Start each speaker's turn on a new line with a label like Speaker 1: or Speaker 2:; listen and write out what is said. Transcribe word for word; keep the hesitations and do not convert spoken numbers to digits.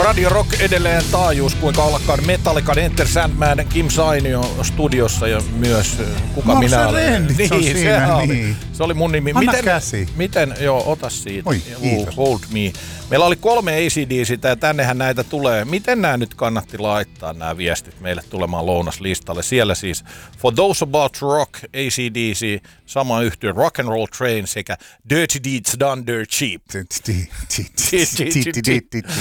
Speaker 1: Radio Rock edelleen taajuus, kuinka ollakaan Metallican Enter Sandman, Kim Sainio studiossa ja myös kuka
Speaker 2: no,
Speaker 1: minä
Speaker 2: se
Speaker 1: olen.
Speaker 2: Niin, se, on siinä,
Speaker 1: se, oli,
Speaker 2: niin.
Speaker 1: se oli mun nimi.
Speaker 2: Anna
Speaker 1: miten,
Speaker 2: käsi.
Speaker 1: Miten, joo, ota siitä.
Speaker 2: Oi,
Speaker 1: uh, hold me. Meillä oli kolme A C D sitä ja tännehän näitä tulee. Miten nämä nyt kannatti laittaa nämä viestit meille tulemaan lounaslistalle? Siellä siis For Those About Rock, A C D C, sama yhtiö Rock and Roll Train sekä Dirty Deeds Done Dirt Cheap.